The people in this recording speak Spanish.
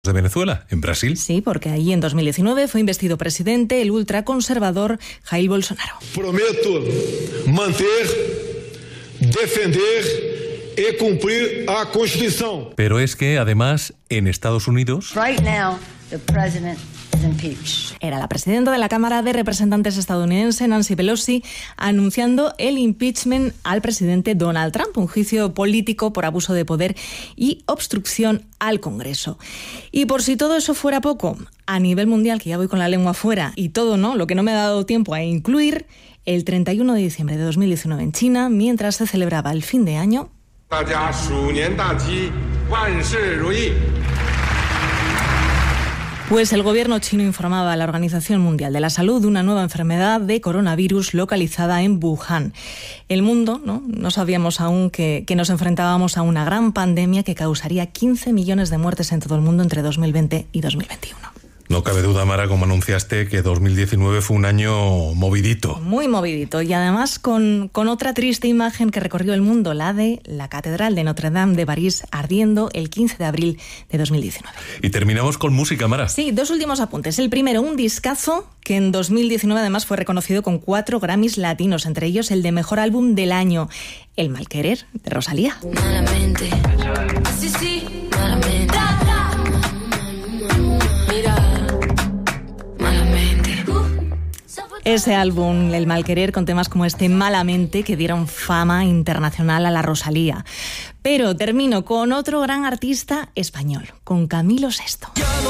de Venezuela, en Brasil. Sí, porque allí en 2019 fue investido presidente el ultraconservador Jair Bolsonaro. Prometo manter, defender y cumplir la Constitución. Pero es que, además, en Estados Unidos... Right now, the president is impeached. Era la presidenta de la Cámara de Representantes estadounidense, Nancy Pelosi, anunciando el impeachment al presidente Donald Trump, un juicio político por abuso de poder y obstrucción al Congreso. Y por si todo eso fuera poco, a nivel mundial, que ya voy con la lengua fuera, y todo, ¿no?, lo que no me ha dado tiempo a incluir, el 31 de diciembre de 2019 en China, mientras se celebraba el fin de año, pues el gobierno chino informaba a la Organización Mundial de la Salud de una nueva enfermedad de coronavirus localizada en Wuhan. El mundo, no sabíamos aún que nos enfrentábamos a una gran pandemia que causaría 15 millones de muertes en todo el mundo entre 2020 y 2021. No cabe duda, Mara, como anunciaste, que 2019 fue un año movidito. Muy movidito, y además con otra triste imagen que recorrió el mundo, la de la Catedral de Notre Dame de París ardiendo el 15 de abril de 2019. Y terminamos con música, Mara. Sí, dos últimos apuntes. El primero, un discazo que en 2019 además fue reconocido con 4 Grammys latinos, entre ellos el de Mejor Álbum del Año, El Malquerer, de Rosalía. Malamente. Sí, sí, malamente. Ese álbum, El Malquerer, con temas como este Malamente, que dieron fama internacional a la Rosalía. Pero termino con otro gran artista español, con Camilo VI.